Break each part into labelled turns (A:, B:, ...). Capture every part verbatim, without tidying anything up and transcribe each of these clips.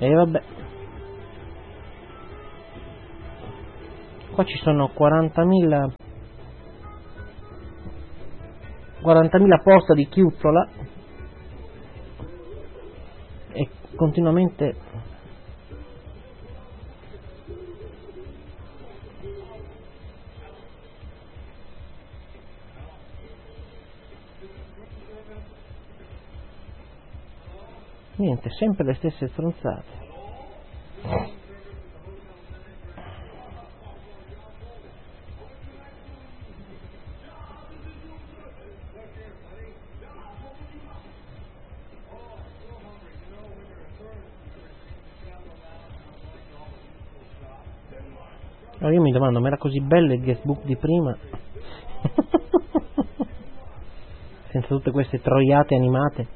A: E vabbè. Qua ci sono quarantamila quarantamila posta di chiuzzola e continuamente niente, sempre le stesse stronzate. Allora io mi domando, ma era così bello il guestbook di prima? Senza tutte queste troiate animate?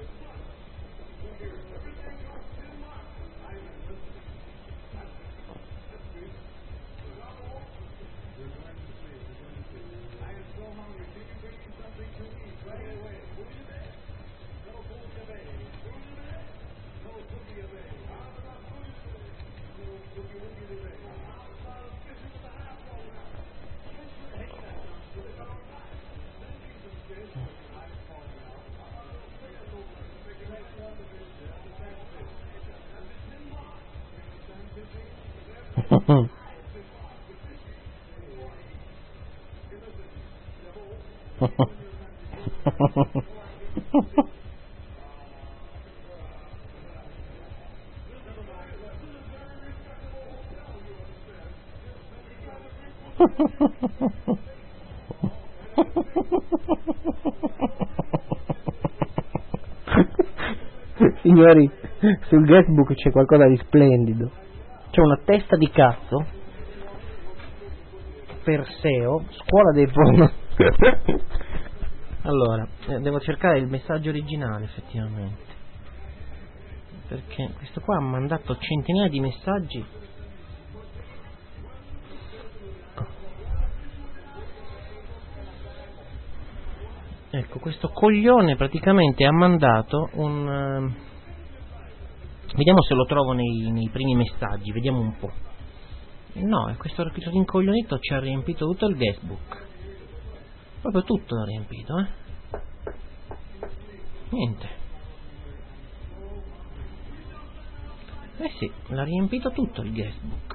A: Signori, sul guestbook c'è qualcosa di splendido. C'è una testa di cazzo, Perseo, scuola dei porno. Allora, devo cercare il messaggio originale effettivamente, perché questo qua ha mandato centinaia di messaggi. Ecco, questo coglione praticamente ha mandato un... Vediamo se lo trovo nei, nei primi messaggi, vediamo un po'. No, e questo rincoglionito ci ha riempito tutto il guestbook. Proprio tutto l'ha riempito, eh. Niente. Eh sì, l'ha riempito tutto il guestbook.